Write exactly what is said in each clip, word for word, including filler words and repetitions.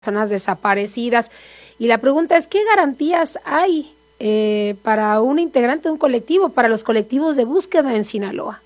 personas desaparecidas. Y la pregunta es, ¿qué garantías hay eh, para un integrante de un colectivo, para los colectivos de búsqueda en Sinaloa?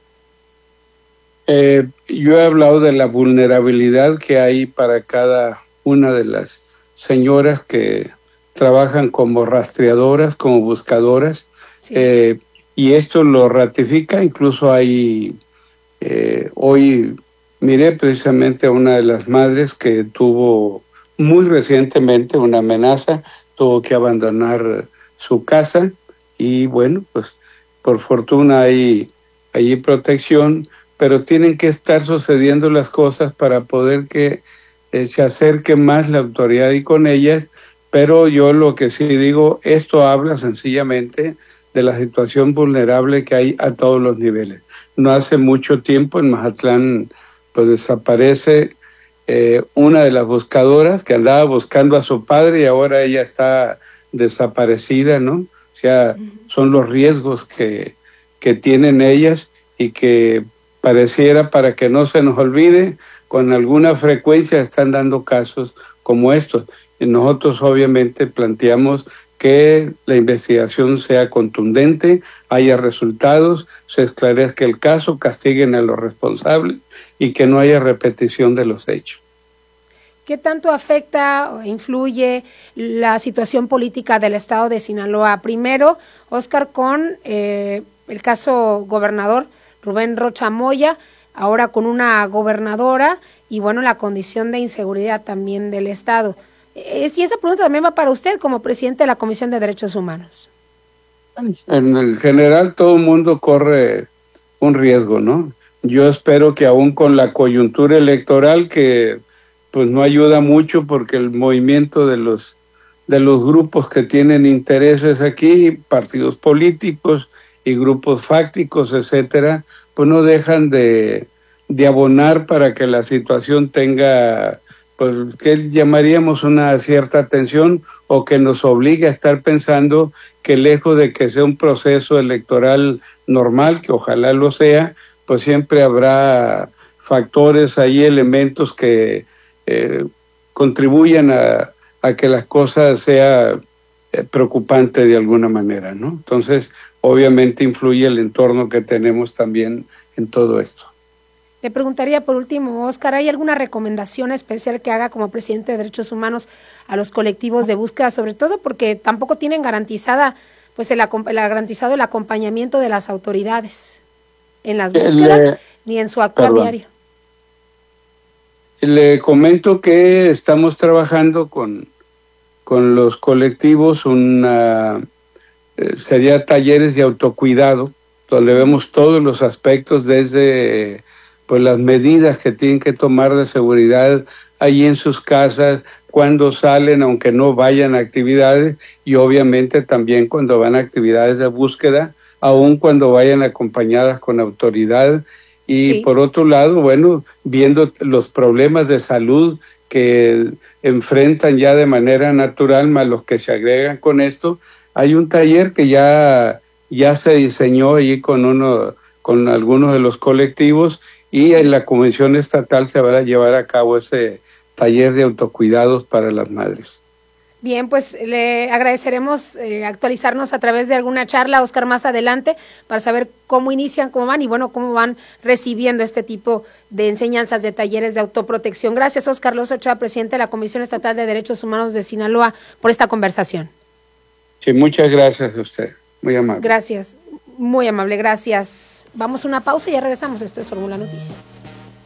Eh, yo he hablado de la vulnerabilidad que hay para cada una de las señoras que trabajan como rastreadoras, como buscadoras, sí. eh, y esto lo ratifica. Incluso hay, eh, hoy miré precisamente a una de las madres que tuvo muy recientemente una amenaza, tuvo que abandonar su casa y bueno, pues por fortuna hay, hay protección, pero tienen que estar sucediendo las cosas para poder que eh, se acerque más la autoridad y con ellas. Pero yo lo que sí digo, esto habla sencillamente de la situación vulnerable que hay a todos los niveles. No hace mucho tiempo en Mazatlán pues desaparece eh, una de las buscadoras que andaba buscando a su padre y ahora ella está desaparecida, ¿no? O sea, son los riesgos que, que tienen ellas y que pareciera, para que no se nos olvide, con alguna frecuencia están dando casos como estos. Y nosotros obviamente planteamos que la investigación sea contundente, haya resultados, se esclarezca el caso, castiguen a los responsables y que no haya repetición de los hechos. ¿Qué tanto afecta o influye la situación política del estado de Sinaloa? Primero, Óscar, con eh, el caso gobernador Rubén Rocha Moya, ahora con una gobernadora y bueno, la condición de inseguridad también del estado. Es, y esa pregunta también va para usted como presidente de la Comisión de Derechos Humanos. En el general todo el mundo corre un riesgo, ¿no? Yo espero que aún con la coyuntura electoral, que pues no ayuda mucho porque el movimiento de los, de los grupos que tienen intereses aquí, partidos políticos y grupos fácticos, etcétera, pues no dejan de, de abonar para que la situación tenga, pues, que llamaríamos una cierta atención o que nos obligue a estar pensando que lejos de que sea un proceso electoral normal, que ojalá lo sea, pues siempre habrá factores ahí, elementos que eh, contribuyan a, a que las cosas sea eh, preocupante de alguna manera, ¿no? Entonces, obviamente influye el entorno que tenemos también en todo esto. Le preguntaría por último, Óscar, ¿hay alguna recomendación especial que haga como presidente de Derechos Humanos a los colectivos de búsqueda, sobre todo porque tampoco tienen garantizada, pues el, el garantizado el acompañamiento de las autoridades en las búsquedas le, ni en su actuar perdón. diario? Le comento que estamos trabajando con, con los colectivos, una, eh, sería talleres de autocuidado, donde vemos todos los aspectos desde pues las medidas que tienen que tomar de seguridad ahí en sus casas, cuando salen, aunque no vayan a actividades, y obviamente también cuando van a actividades de búsqueda, aun cuando vayan acompañadas con autoridad. Y sí. Por otro lado, bueno, viendo los problemas de salud que enfrentan ya de manera natural, más los que se agregan con esto, hay un taller que ya, ya se diseñó allí con uno, con algunos de los colectivos, y en la Convención Estatal se va a llevar a cabo ese taller de autocuidados para las madres. Bien, pues le agradeceremos eh, actualizarnos a través de alguna charla, Óscar, más adelante, para saber cómo inician, cómo van y bueno, cómo van recibiendo este tipo de enseñanzas de talleres de autoprotección. Gracias, Óscar Loza Ochoa, presidente de la Comisión Estatal de Derechos Humanos de Sinaloa, por esta conversación. Sí, muchas gracias a usted, muy amable. Gracias, muy amable, gracias. Vamos a una pausa y ya regresamos. Esto es Fórmula Noticias.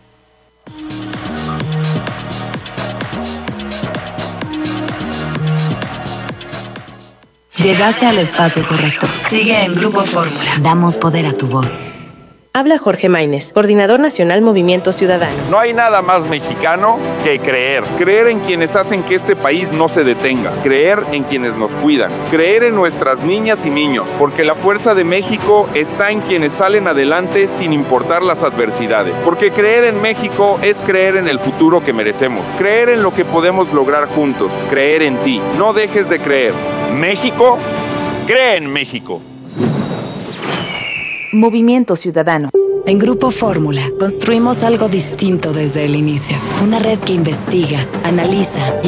Llegaste al espacio correcto. Sigue en Grupo Fórmula. Damos poder a tu voz. Habla Jorge Maínez, coordinador nacional Movimiento Ciudadano. No hay nada más mexicano que creer. Creer en quienes hacen que este país no se detenga. Creer en quienes nos cuidan. Creer en nuestras niñas y niños. Porque la fuerza de México está en quienes salen adelante sin importar las adversidades. Porque creer en México es creer en el futuro que merecemos. Creer en lo que podemos lograr juntos. Creer en ti. No dejes de creer. México, cree en México. Movimiento Ciudadano. En Grupo Fórmula, construimos algo distinto desde el inicio. Una red que investiga, analiza y